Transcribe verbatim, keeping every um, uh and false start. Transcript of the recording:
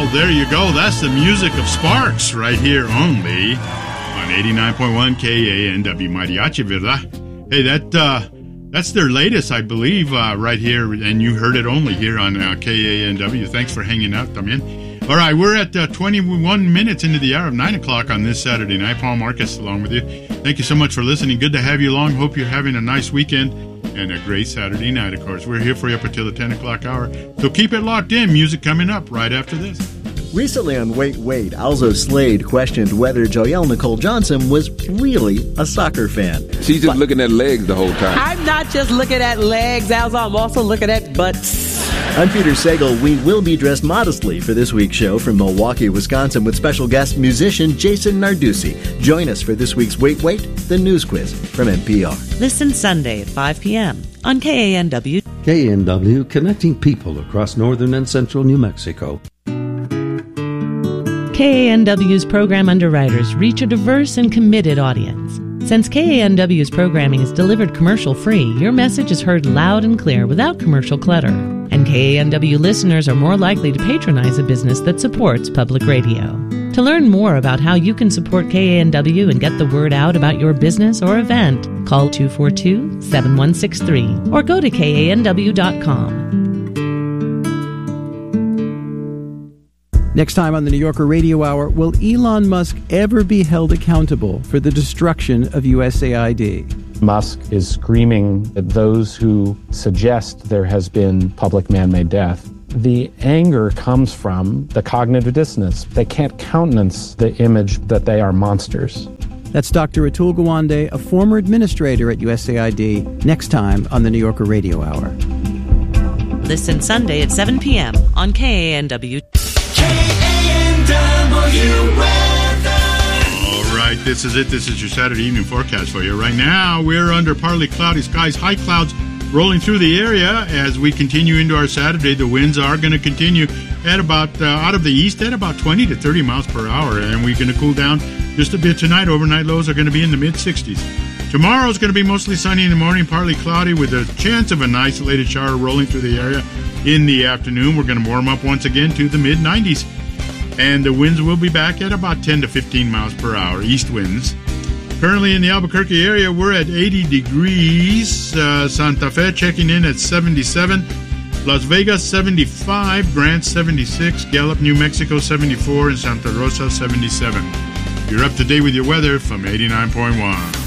there you go. That's the music of Sparks right here only on eighty-nine point one K A N W Mariachi, ¿verdad? Hey, that uh, that's their latest, I believe, uh, right here, and you heard it only here on uh, K A N W. Thanks for hanging out, también. All right, we're at uh, twenty-one minutes into the hour of nine o'clock on this Saturday night. Paul Marcus along with you. Thank you so much for listening. Good to have you along. Hope you're having a nice weekend and a great Saturday night, of course. We're here for you up until the ten o'clock hour. So keep it locked in. Music coming up right after this. Recently on Wait, Wait, Alzo Slade questioned whether Joelle Nicole Johnson was really a soccer fan. She's just but, looking at legs the whole time. I'm not just looking at legs, Alzo. I'm also looking at butts. I'm Peter Sagal. We will be dressed modestly for this week's show from Milwaukee, Wisconsin, with special guest musician Jason Narducci. Join us for this week's Wait, Wait, the news quiz from N P R. Listen Sunday at five p.m. on K A N W. K A N W, connecting people across northern and central New Mexico. K A N W's program underwriters reach a diverse and committed audience. Since K A N W's programming is delivered commercial-free, your message is heard loud and clear without commercial clutter. And K A N W listeners are more likely to patronize a business that supports public radio. To learn more about how you can support K A N W and get the word out about your business or event, call two four two, seven one six three or go to K A N W dot com. Next time on the New Yorker Radio Hour, will Elon Musk ever be held accountable for the destruction of U S A I D? Musk is screaming at those who suggest there has been public man-made death. The anger comes from the cognitive dissonance. They can't countenance the image that they are monsters. That's Doctor Atul Gawande, a former administrator at U S A I D, next time on the New Yorker Radio Hour. Listen Sunday at seven p.m. on K A N W. K A N W weather. All right, this is it. This is your Saturday evening forecast for you. Right now, we're under partly cloudy skies, high clouds rolling through the area as we continue into our Saturday. The winds are going to continue at about, uh, out of the east, at about twenty to thirty miles per hour, and we're going to cool down just a bit tonight. Overnight lows are going to be in the mid-sixties. Tomorrow is going to be mostly sunny in the morning, partly cloudy with a chance of an isolated shower rolling through the area in the afternoon. We're going to warm up once again to the mid-nineties. And the winds will be back at about ten to fifteen miles per hour, east winds. Currently in the Albuquerque area, we're at eighty degrees. Uh, Santa Fe checking in at seventy-seven. Las Vegas, seventy-five. Grant, seventy-six. Gallup, New Mexico, seventy-four. And Santa Rosa, seventy-seven. You're up to date with your weather from eighty-nine point one.